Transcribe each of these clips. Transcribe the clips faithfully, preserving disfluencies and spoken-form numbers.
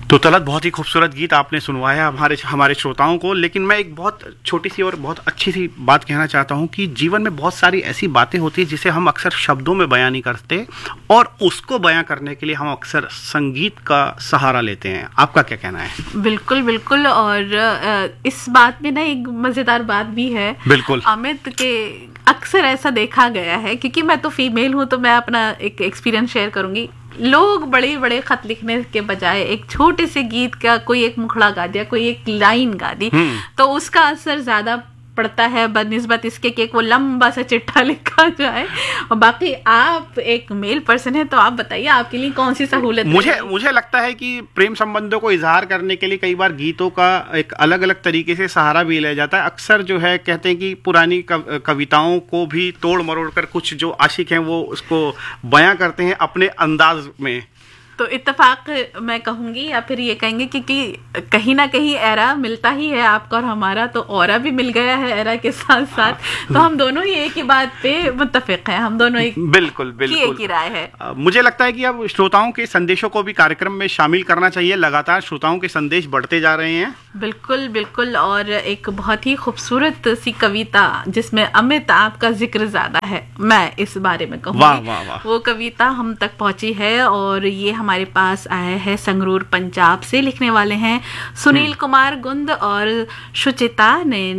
तो तलत, बहुत ही खूबसूरत गीत आपने सुनवाया हमारे हमारे श्रोताओं को। लेकिन मैं एक बहुत छोटी सी और बहुत अच्छी सी बात कहना चाहता हूँ कि जीवन में बहुत सारी ऐसी बातें होती हैं जिसे हम अक्सर शब्दों में बयां नहीं करते, और उसको बयां करने के लिए हम अक्सर संगीत का सहारा लेते हैं। आपका क्या कहना है? बिल्कुल बिल्कुल। और इस बात में ना एक मज़ेदार बात भी है। बिल्कुल अमित, के अक्सर ऐसा देखा गया है, क्योंकि मैं तो फीमेल हूँ तो मैं अपना एक एक्सपीरियंस शेयर करूँगी। लोग बड़े बड़े खत लिखने के बजाय एक छोटे से गीत का कोई एक मुखड़ा गा दिया, कोई एक लाइन गा दी, तो उसका असर ज्यादा पड़ता है बनिस्बत इसके कि वो लंबा सा चिट्ठा लिखा जाए। और बाकी आप एक मेल पर्सन है, तो आप बताइए आपके लिए कौन सी सहूलत है? मुझे मुझे लगता है कि प्रेम संबंधों को इजहार करने के लिए कई बार गीतों का एक अलग अलग तरीके से सहारा भी लिया जाता है। अक्सर जो है कहते हैं कि पुरानी कविताओं को भी तोड़ मरोड़ कर कुछ जो आशिक हैं वो उसको बयां करते हैं अपने अंदाज में। तो इत्तेफाक मैं कहूँगी, या फिर ये कहेंगे कि, कि कहीं ना कहीं एरा मिलता ही है आपका और हमारा, तो औरा भी मिल गया है एरा के साथ साथ। तो हम दोनों ही एक ही बात पे मुत्तफिक हैं, हम दोनों एक बिल्कुल बिल्कुल एक ही राय है। आ, मुझे लगता है कि अब श्रोताओं के संदेशों को भी कार्यक्रम में शामिल करना चाहिए। लगातार श्रोताओं के संदेश बढ़ते जा रहे हैं। बिल्कुल बिल्कुल। और एक बहुत ही खूबसूरत सी कविता जिसमें अमित आपका जिक्र ज्यादा है, मैं इस बारे में कहूँगी। वाह वाह वाह। वो कविता हम तक पहुंची है और ये हमारे पास आया है संगरूर पंजाब से। लिखने वाले हैं सुनील कुमार गुंद और शुचिता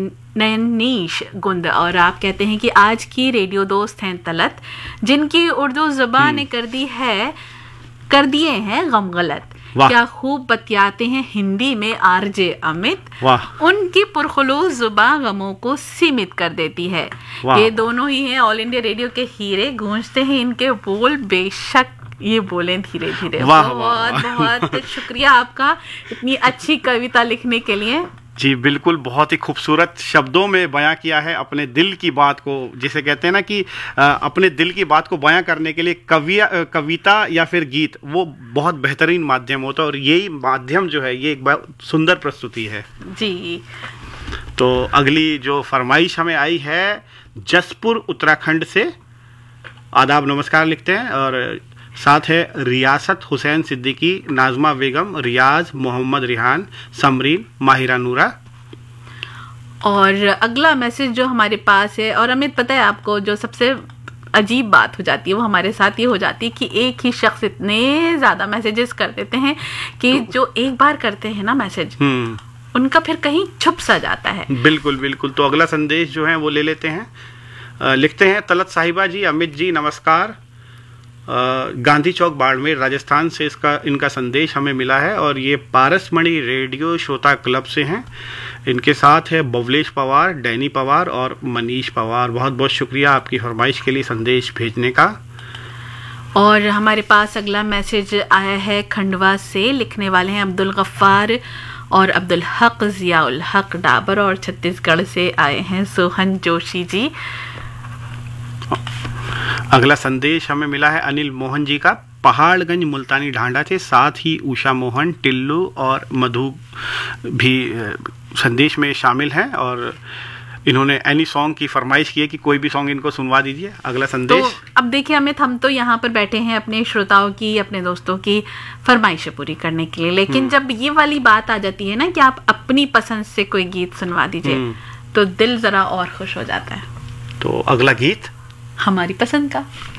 नयनीश गुंद। और आप कहते हैं कि आज की रेडियो दोस्त हैं तलत, जिनकी उर्दू जुबान ने कर दी है कर दिए हैं गम गलत। क्या खूब बतियाते हैं हिंदी में आरजे अमित, उनकी पुरखुलूस जुबान गमों को सीमित कर देती है। ये दोनों ही हैं ऑल इंडिया रेडियो के हीरे, गूंजते हैं इनके बोल, बेशक ये बोले धीरे धीरे। बहुत बहुत शुक्रिया आपका इतनी अच्छी कविता लिखने के लिए। जी बिल्कुल, बहुत ही खूबसूरत शब्दों में बयां किया है अपने दिल की बात को, जिसे कहते हैं ना कि आ, अपने दिल की बात को बयां करने के लिए कविया कविता या फिर गीत वो बहुत बेहतरीन माध्यम होता है, और यही माध्यम जो है ये एक बहुत सुंदर प्रस्तुति है जी। तो अगली जो फरमाइश हमें आई है जसपुर उत्तराखंड से, आदाब नमस्कार लिखते हैं, और साथ है रियासत हुसैन सिद्दीकी, नाजमा बेगम, रियाज, मोहम्मद रिहान, समरीन, माहिरा नूरा। और अगला मैसेज जो हमारे पास है, और अमित पता है आपको जो सबसे अजीब बात हो जाती है वो हमारे साथ ये हो जाती है कि एक ही शख्स इतने ज़्यादा मैसेजेस कर देते हैं कि जो एक बार करते हैं ना मैसेज, उनका फिर कहीं छुप सा जाता है। बिल्कुल बिल्कुल। तो अगला संदेश जो है वो ले लेते हैं। आ, लिखते हैं तलत साहिबा जी, अमित जी नमस्कार। गांधी चौक बाड़मेर राजस्थान से इसका इनका संदेश हमें मिला है, और ये पारसमणि रेडियो श्रोता क्लब से हैं। इनके साथ है बवलेश पवार, डैनी पवार और मनीष पवार। बहुत बहुत शुक्रिया आपकी फरमाइश के लिए संदेश भेजने का। और हमारे पास अगला मैसेज आया है खंडवा से। लिखने वाले हैं अब्दुल गफ्फार और अब्दुल हक जियाउल हक डाबर, और छत्तीसगढ़ से आए हैं सोहन जोशी जी। अगला संदेश हमें मिला है अनिल मोहन जी का, पहाड़गंज मुल्तानी ढांडा से। साथ ही उषा मोहन, टिल्लू और मधु भी संदेश में शामिल हैं, और इन्होंने एनी सॉन्ग की फरमाइश की है कि कोई भी सॉन्ग इनको सुनवा दीजिए। अगला संदेश। तो अब देखिए अमित, हम तो यहाँ पर बैठे हैं अपने श्रोताओं की, अपने दोस्तों की फरमाइशें पूरी करने के लिए, लेकिन जब ये वाली बात आ जाती है ना कि आप अपनी पसंद से कोई गीत सुनवा दीजिए, तो दिल जरा और खुश हो जाता है। तो अगला गीत हमारी पसंद का